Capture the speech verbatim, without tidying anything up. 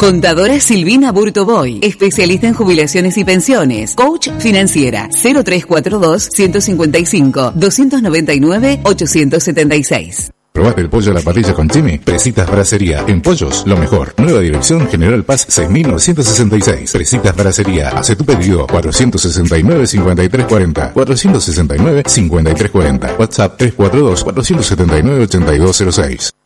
Contadora Silvina Burtoboy, especialista en jubilaciones y pensiones. Coach financiera. cero tres cuatro dos, uno cinco cinco, dos nueve nueve, ocho siete seis. ¿Probaste el pollo a la parrilla con Chimi? Presitas Bracería. En pollos, lo mejor. Nueva dirección, General Paz seis mil novecientos sesenta y seis. Presitas Bracería. Hace tu pedido. cuatro seis nueve, cinco tres cuatro cero. cuatro seis nueve, cinco tres cuatro cero. WhatsApp tres cuatro dos, cuatro siete nueve, ocho dos cero seis.